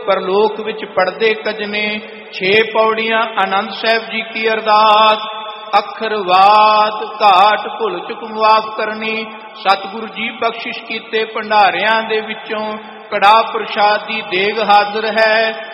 परलोक विच पढ़दे कजने। 6 पौड़ियां आनंद साहिब जी की अरदास। अखरवाद घाट भुल चुक माफ करनी। सतगुरु जी बख्शिश कीते भंडारियां दे विचों कड़ा प्रसाद दी देग हाजिर है।